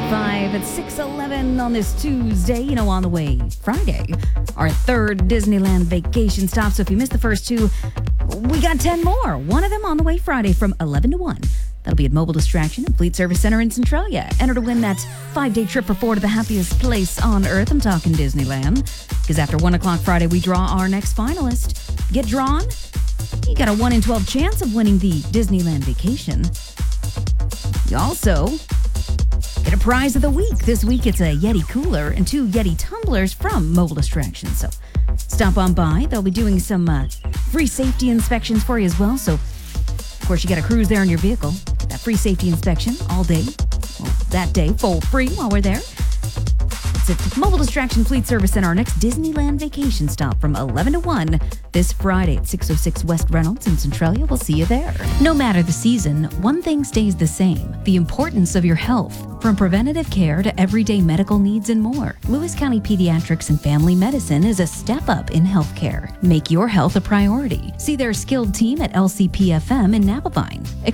105 at 6:11 on this Tuesday. On the way Friday, our third Disneyland vacation stop. So if you missed the first two, we got 10 more. One of them on the way Friday from 11 to 1. That'll be at Mobile Distraction and Fleet Service Center in Centralia. Enter to win that 5-day trip for 4 to the happiest place on earth. I'm talking Disneyland. Because after 1 o'clock Friday, we draw our next finalist. Get drawn? You got a 1 in 12 chance of winning the Disneyland vacation. You also get a prize of the week. This week, it's a Yeti cooler and 2 Yeti tumblers from Mobile Distraction. So stop on by. They'll be doing some free safety inspections for you as well. So, of course, you got to cruise there in your vehicle. Get that free safety inspection all day. Well, that day, full free while we're there. It's at Mobile Distraction Fleet Service Center, our next Disneyland vacation stop from 11 to 1 this Friday at 606 West Reynolds in Centralia. We'll see you there. No matter the season, one thing stays the same: the importance of your health. From preventative care to everyday medical needs and more, Lewis County Pediatrics and Family Medicine is a step up in healthcare. Make your health a priority. See their skilled team at LCPFM in Napavine.